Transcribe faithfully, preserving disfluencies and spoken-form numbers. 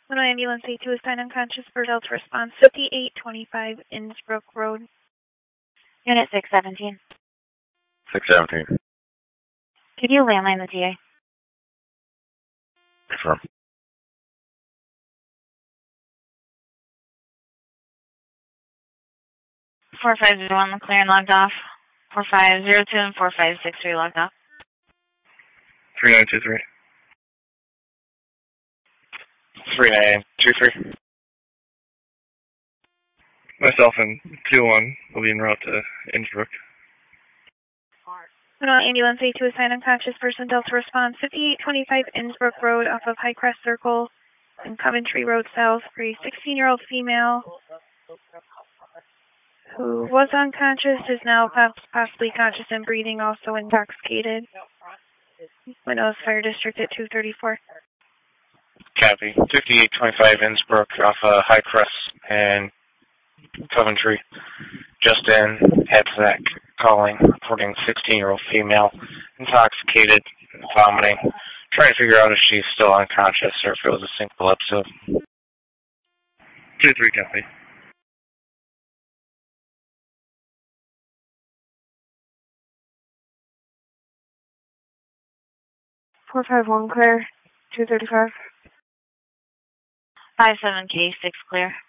One ambulance A two assigned unconscious for Delta response fifty-eight twenty-five Innsbrook Road. Unit six seventeen. six seventeen. Could you landline the T A? Confirm. four five zero one, clear and logged off. four five zero two and four five six three logged off. three nine two three. three nine two three. Myself and two one will be en route to Innsbrook. One ambulance A two assigned unconscious person Delta response fifty-eight twenty-five Innsbrook Road off of Highcrest Circle and Coventry Road South for a sixteen-year-old female who was unconscious, is now possibly conscious and breathing, also intoxicated. Windows Fire District at two thirty-four. Copy. fifty-eight twenty-five Innsbrook off uh, Highcrest and Coventry. Just in, head Zach calling, reporting sixteen-year-old female, intoxicated, vomiting. Trying to figure out if she's still unconscious or if it was a single episode. two three, copy. four five one clear, two thirty-five. five seven K six clear.